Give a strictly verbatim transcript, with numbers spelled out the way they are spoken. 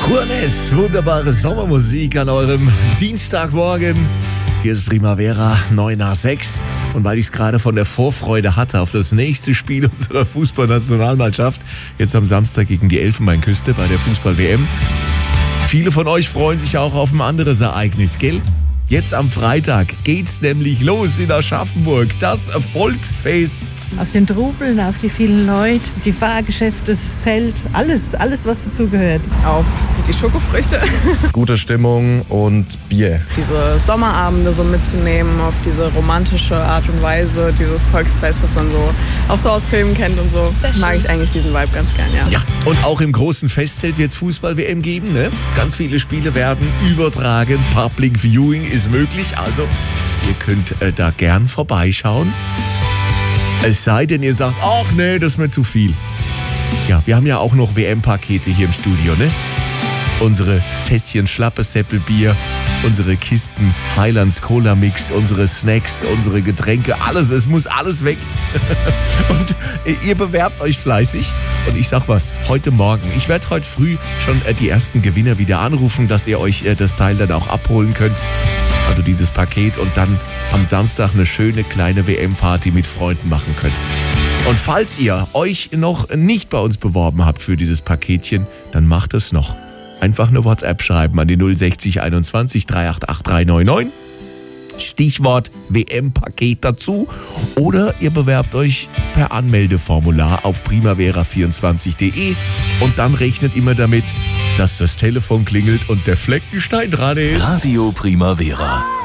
Furnes, wunderbare Sommermusik an eurem Dienstagmorgen. Hier ist Primavera neun nach sechs. Und weil ich es gerade von der Vorfreude hatte auf das nächste Spiel unserer Fußballnationalmannschaft, jetzt am Samstag gegen die Elfenbeinküste bei der Fußball-W M. Viele von euch freuen sich auch auf ein anderes Ereignis, gell? Jetzt am Freitag geht's nämlich los in Aschaffenburg, das Erfolgsfest. Auf den Trubeln, auf die vielen Leute, die Fahrgeschäfte, das Zelt, alles, alles was dazugehört. Auf die Schokofrüchte. Gute Stimmung und Bier. Diese Sommerabende so mitzunehmen auf diese romantische Art und Weise, dieses Volksfest, was man so auch so aus Filmen kennt und so, mag ich eigentlich diesen Vibe ganz gern, ja. Ja, und auch im großen Festzelt wird es Fußball-W M geben, ne? Ganz viele Spiele werden übertragen, Public Viewing ist möglich, also ihr könnt äh, da gern vorbeischauen. Es sei denn, ihr sagt, ach nee, das ist mir zu viel. Ja, wir haben ja auch noch W M-Pakete hier im Studio, ne? Unsere Fässchen Schlappes Seppelbier, unsere Kisten Highlands Cola Mix, unsere Snacks, unsere Getränke, alles, es muss alles weg. Und ihr bewerbt euch fleißig. Und ich sag was, heute Morgen, ich werde heute früh schon äh, die ersten Gewinner wieder anrufen, dass ihr euch äh, das Teil dann auch abholen könnt. Also dieses Paket und dann am Samstag eine schöne kleine W M-Party mit Freunden machen könnt. Und falls ihr euch noch nicht bei uns beworben habt für dieses Paketchen, dann macht es noch. Einfach eine WhatsApp schreiben an die null sechzig einundzwanzig dreihundertachtzig dreihundertneunundneunzig. Stichwort W M-Paket dazu. Oder ihr bewerbt euch per Anmeldeformular auf primavera vierundzwanzig punkt de und dann rechnet immer damit, dass das Telefon klingelt und der Fleckenstein dran ist. Radio Primavera.